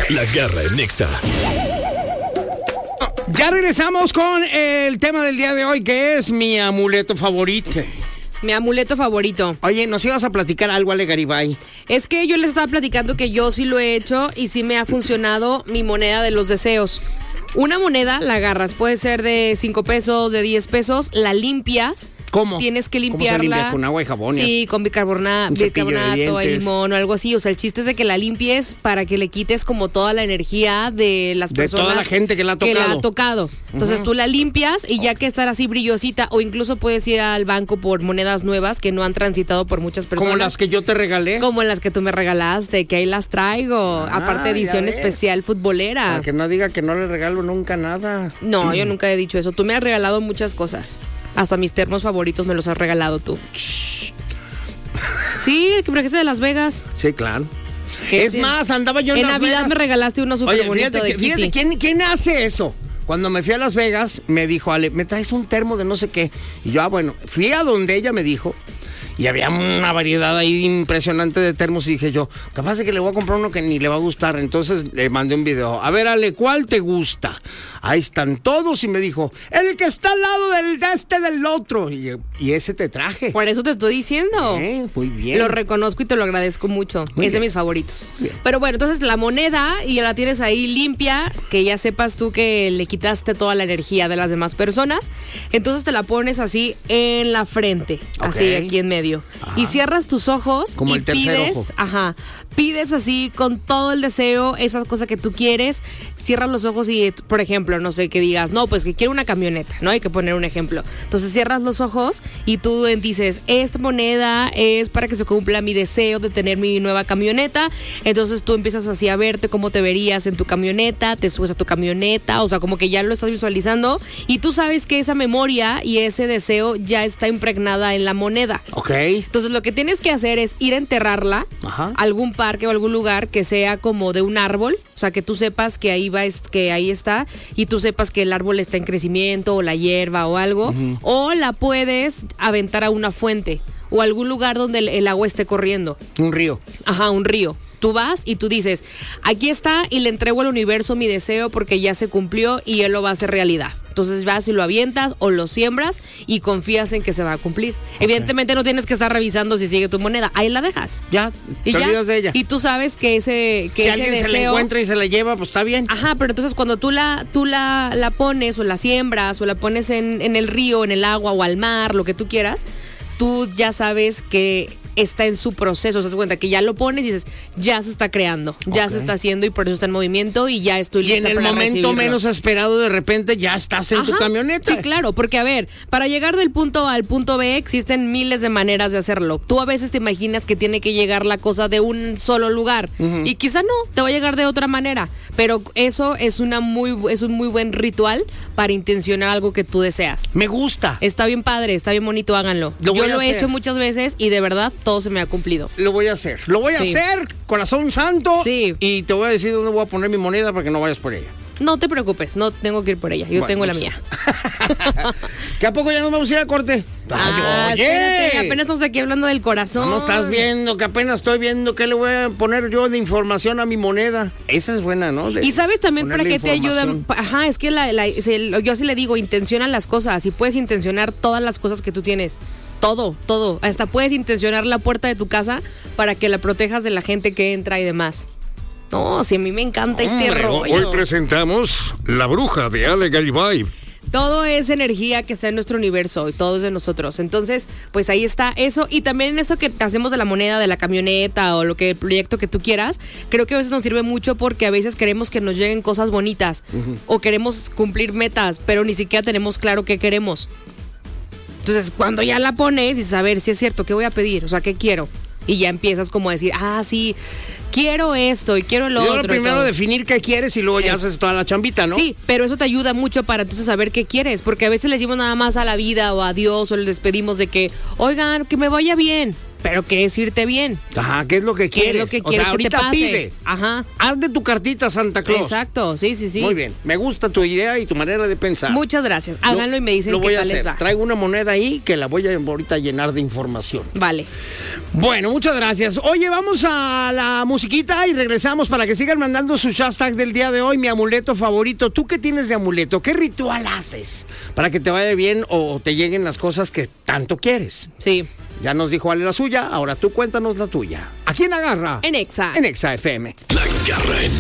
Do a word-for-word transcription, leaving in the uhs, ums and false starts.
La Garra en Nexa. Ya regresamos con el tema del día de hoy, que es mi amuleto favorito. Mi amuleto favorito. Oye, ¿nos ibas a platicar algo, Ale Garibay? Es que yo les estaba platicando que yo sí lo he hecho y sí me ha funcionado mi moneda de los deseos. Una moneda la agarras, puede ser de cinco pesos, de diez pesos, la limpias. ¿Cómo? Tienes que ¿Cómo limpiarla. se limpia? ¿Con agua y jabón? Sí, con bicarbonato, bicarbonato, limón o algo así. O sea, el chiste es de que la limpies para que le quites como toda la energía de las de personas. De toda la gente que la ha tocado. Que la ha tocado. Entonces uh-huh. tú la limpias y ya okay. que estará así brillosita, o incluso puedes ir al banco por monedas nuevas que no han transitado por muchas personas. Como las que yo te regalé. Como las que tú me regalaste, que ahí las traigo. Ah, aparte edición especial futbolera. Para que no diga que no le regalo nunca nada. No, yo nunca he dicho eso. Tú me has regalado muchas cosas. Hasta mis termos favoritos me los has regalado tú. Sí, que me trajiste de Las Vegas. Sí, claro. Es sí. más, andaba yo en, en Las Navidad Vegas. Me regalaste uno súper bonito. Fíjate, de que, fíjate ¿quién, ¿quién hace eso? Cuando me fui a Las Vegas, me dijo, Ale, ¿me traes un termo de no sé qué? Y yo, ah, bueno, fui a donde ella me dijo. Y había una variedad ahí impresionante de termos y dije yo, capaz de que le voy a comprar uno que ni le va a gustar. Entonces le mandé un video. A ver, Ale, ¿cuál te gusta? Ahí están todos y me dijo, el que está al lado del de este del otro. Y, y ese te traje. Por eso te estoy diciendo. Eh, muy bien. Lo reconozco y te lo agradezco mucho. Muy es bien. De mis favoritos. Bien. Pero bueno, entonces la moneda y la tienes ahí limpia, que ya sepas tú que le quitaste toda la energía de las demás personas. Entonces te la pones así en la frente, okay. Así aquí en medio. Ajá. Y cierras tus ojos como y el tercer pides, ojo. Ajá, pides así con todo el deseo, esa cosa que tú quieres, cierras los ojos y, por ejemplo, no sé, que digas, no, pues que quiero una camioneta, ¿no? Hay que poner un ejemplo. Entonces cierras los ojos y tú dices, esta moneda es para que se cumpla mi deseo de tener mi nueva camioneta. Entonces tú empiezas así a verte cómo te verías en tu camioneta, te subes a tu camioneta, o sea, como que ya lo estás visualizando y tú sabes que esa memoria y ese deseo ya está impregnada en la moneda. Ok. Entonces lo que tienes que hacer es ir a enterrarla a algún parque o algún lugar que sea como de un árbol, o sea, que tú sepas que ahí va, que ahí está y tú sepas que el árbol está en crecimiento o la hierba o algo, uh-huh. O la puedes aventar a una fuente o algún lugar donde el, el agua esté corriendo. Un río. Ajá, un río. Tú vas y tú dices, aquí está y le entrego al universo mi deseo porque ya se cumplió y él lo va a hacer realidad. Entonces vas y lo avientas o lo siembras y confías en que se va a cumplir. Okay. Evidentemente no tienes que estar revisando si sigue tu moneda, ahí la dejas. Ya, te y olvidas ya, de ella. Y tú sabes que ese, que si ese alguien deseo... se la encuentra y se la lleva, pues está bien. Ajá, pero entonces cuando tú la, tú la, la pones o la siembras o la pones en, en el río, en el agua o al mar, lo que tú quieras, tú ya sabes que está en su proceso, se das cuenta que ya lo pones y dices, ya se está creando, ya okay. se está haciendo y por eso está en movimiento y ya estoy lista para recibirlo. Y en el momento menos esperado, de repente ya estás en Ajá, tu camioneta. Sí, claro, porque a ver, para llegar del punto A al punto B existen miles de maneras de hacerlo. Tú a veces te imaginas que tiene que llegar la cosa de un solo lugar uh-huh. y quizá no, te va a llegar de otra manera, pero eso es una muy es un muy buen ritual para intencionar algo que tú deseas. Me gusta. Está bien padre, está bien bonito, háganlo. Lo Yo voy lo a he hacer. hecho muchas veces y de verdad todo se me ha cumplido. Lo voy a hacer. Lo voy a sí. hacer, corazón santo. Sí. Y te voy a decir dónde voy a poner mi moneda para que no vayas por ella. No te preocupes, no tengo que ir por ella. Yo bueno, tengo la mía. ¿Que a poco ya nos vamos a ir a corte? Ah, Ay, espérate, apenas estamos aquí hablando del corazón. No estás viendo que apenas estoy viendo qué le voy a poner yo de información a mi moneda. Esa es buena, ¿no? De y sabes también para qué te ayudan. Ajá, es que la, la, yo así le digo, intenciona las cosas y puedes intencionar todas las cosas que tú tienes. Todo, todo. Hasta puedes intencionar la puerta de tu casa para que la protejas de la gente que entra y demás. No, si a mí me encanta Hombre, este rollo. Hoy presentamos La Bruja de Ale Garibay. Todo es energía que está en nuestro universo y todo es de nosotros. Entonces, pues ahí está eso. Y también eso que hacemos de la moneda, de la camioneta o lo que el proyecto que tú quieras, creo que a veces nos sirve mucho porque a veces queremos que nos lleguen cosas bonitas uh-huh. o queremos cumplir metas, pero ni siquiera tenemos claro qué queremos. Entonces, cuando ya la pones y saber si es cierto, ¿qué voy a pedir? O sea, ¿qué quiero? Y ya empiezas como a decir, ah, sí, quiero esto y quiero lo Yo otro. Yo primero definir qué quieres y luego ya haces toda la chambita, ¿no? Sí, pero eso te ayuda mucho para entonces saber qué quieres, porque a veces le decimos nada más a la vida o a Dios o le despedimos de que, oigan, que me vaya bien. pero que es irte bien. Ajá, ¿qué es lo que ¿Qué es quieres? lo que O quieres sea, que te ahorita pase? pide. Ajá. Haz de tu cartita Santa Claus. Exacto, sí, sí, sí. Muy bien, me gusta tu idea y tu manera de pensar. Muchas gracias. Háganlo Lo- y me dicen lo qué voy a tal les hacer. va. Traigo una moneda ahí que la voy a ahorita llenar de información. Vale. Bueno, muchas gracias. Oye, vamos a la musiquita y regresamos para que sigan mandando sus hashtags del día de hoy. Mi amuleto favorito. ¿Tú qué tienes de amuleto? ¿Qué ritual haces para que te vaya bien o te lleguen las cosas que tanto quieres? Sí. Ya nos dijo Ale la suya, ahora tú cuéntanos la tuya. ¿A quién agarra? En Exa. En Exa F M. La Garra en